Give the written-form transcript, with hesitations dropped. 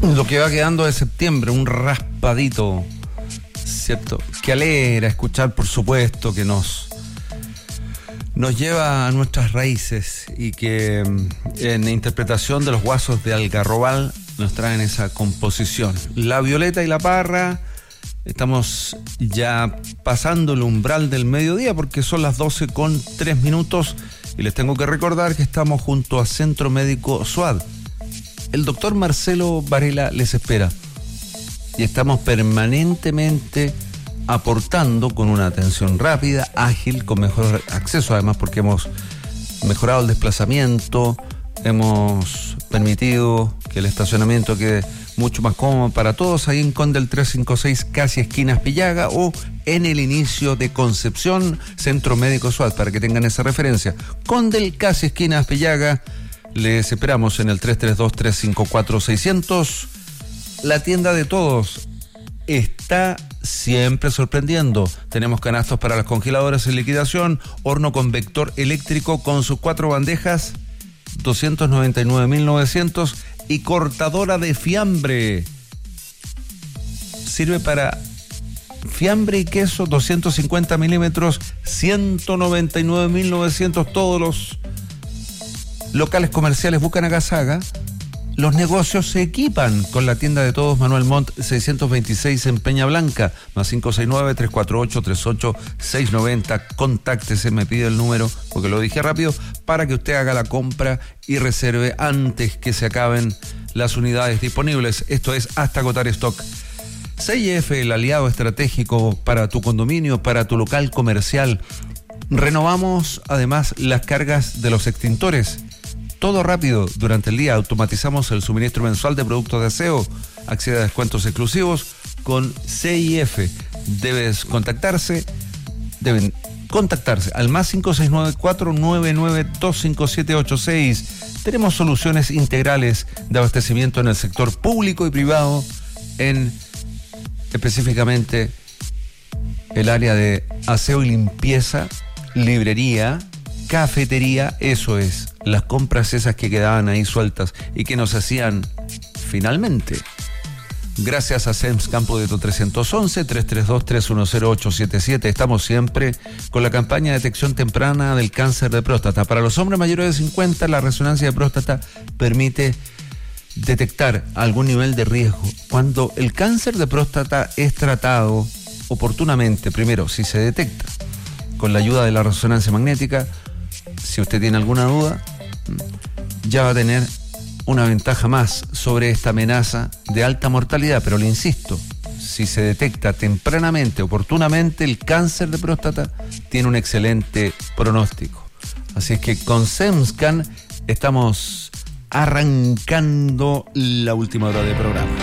Lo que va quedando de septiembre, un raspadito, ¿cierto? Que alegra escuchar, por supuesto, que nos lleva a nuestras raíces y que en interpretación de los guasos de Algarrobal nos traen esa composición. La Violeta y la Parra, estamos ya pasando el umbral del mediodía porque son las 12:03 y les tengo que recordar que estamos junto a Centro Médico SUAD. El doctor Marcelo Varela les espera y estamos permanentemente aportando con una atención rápida, ágil, con mejor acceso, además porque hemos mejorado el desplazamiento, hemos permitido que el estacionamiento quede mucho más cómodo para todos, ahí en Conde el 356, casi esquina Aspillaga, o en el inicio de Concepción, Centro Médico SUAD, para que tengan esa referencia. Conde el casi esquina Aspillaga, les esperamos en el 332-354-600. La tienda de todos está siempre sorprendiendo. Tenemos canastos para las congeladoras en liquidación, horno convector eléctrico con sus 4 bandejas, 299.900, y cortadora de fiambre. Sirve para fiambre y queso, 250 milímetros, 199.900. Todos los locales comerciales buscan a Gazaga. Los negocios se equipan con la tienda de todos, Manuel Montt 626 en Peña Blanca, más 569-348-38690. Contáctese, me pide el número, porque lo dije rápido, para que usted haga la compra y reserve antes que se acaben las unidades disponibles. Esto es hasta agotar stock. CIF, el aliado estratégico para tu condominio, para tu local comercial. Renovamos además las cargas de los extintores. Todo rápido durante el día. Automatizamos el suministro mensual de productos de aseo. Accede a descuentos exclusivos con CIF. Deben contactarse al más 569-499-25786. Tenemos soluciones integrales de abastecimiento en el sector público y privado, en específicamente el área de aseo y limpieza, librería, cafetería. Eso es, las compras esas que quedaban ahí sueltas y que nos hacían finalmente. Gracias a SEMS Campo de 311, 332-310-877. Estamos siempre con la campaña de detección temprana del cáncer de próstata. Para los hombres mayores de 50, la resonancia de próstata permite detectar algún nivel de riesgo. Cuando el cáncer de próstata es tratado oportunamente, primero, si se detecta con la ayuda de la resonancia magnética, si usted tiene alguna duda, ya va a tener una ventaja más sobre esta amenaza de alta mortalidad. Pero le insisto, si se detecta tempranamente, oportunamente, el cáncer de próstata tiene un excelente pronóstico. Así es que con SEMSCAN estamos arrancando la última hora de programa.